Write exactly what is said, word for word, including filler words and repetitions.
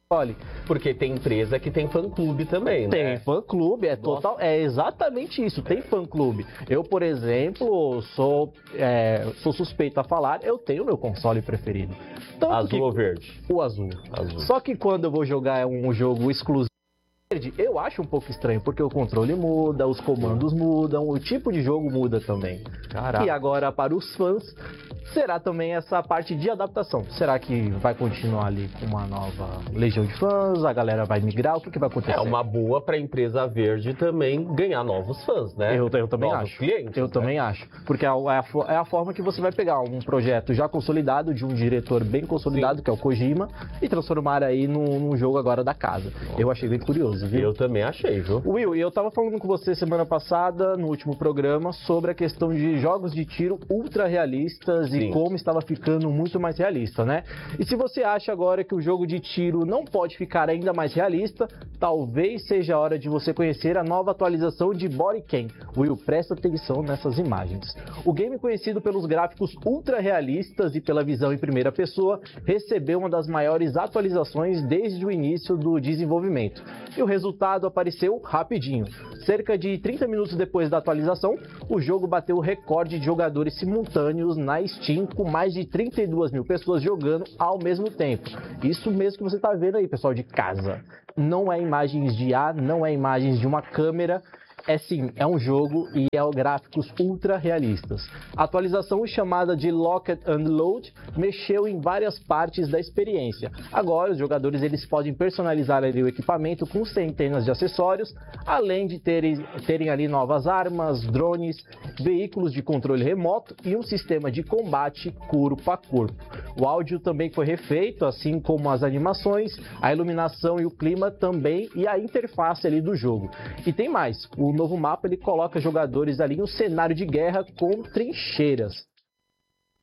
console. Porque tem empresa que tem fã-clube também, né? Tem fã-clube, é total, é exatamente isso, tem fã-clube. Eu, por exemplo, sou, é, sou suspeito a falar, eu tenho meu console preferido. Tanto Azul que, ou verde? O azul. Azul. Só que quando eu vou jogar um jogo exclusivo, eu acho um pouco estranho, porque o controle muda, os comandos mudam, o tipo de jogo muda também. Caraca. E agora, para os fãs, será também essa parte de adaptação. Será que vai continuar ali com uma nova legião de fãs? A galera vai migrar? O que, que vai acontecer? É uma boa para a empresa verde também ganhar novos fãs, né? Eu, eu também novos acho. clientes, eu né? também acho. Porque é a, é, a, é a forma que você vai pegar um projeto já consolidado, de um diretor bem consolidado, Sim. que é o Kojima, e transformar aí num, num jogo agora da casa. Nossa. Eu achei bem curioso, viu? Eu também achei, viu? Will, eu tava falando com você semana passada, no último programa, sobre a questão de jogos de tiro ultra realistas Sim. e como estava ficando muito mais realista, né? E se você acha agora que o jogo de tiro não pode ficar ainda mais realista, talvez seja a hora de você conhecer a nova atualização de Bodycam. Will, presta atenção nessas imagens. O game, conhecido pelos gráficos ultra realistas e pela visão em primeira pessoa, recebeu uma das maiores atualizações desde o início do desenvolvimento. E o resultado apareceu rapidinho. Cerca de trinta minutos depois da atualização, o jogo bateu o recorde de jogadores simultâneos na Steam, com mais de trinta e duas mil pessoas jogando ao mesmo tempo. Isso mesmo que você está vendo aí, pessoal de casa. Não é imagens de A, não é imagens de uma câmera. É sim, é um jogo e é gráficos ultra realistas. A atualização, chamada de Lock and Load, mexeu em várias partes da experiência. Agora os jogadores eles podem personalizar ali o equipamento com centenas de acessórios, além de terem, terem ali novas armas, drones, veículos de controle remoto e um sistema de combate corpo a corpo. O áudio também foi refeito, assim como as animações, a iluminação e o clima também, e a interface ali do jogo. E tem mais, o O novo mapa ele coloca jogadores ali em um cenário de guerra com trincheiras.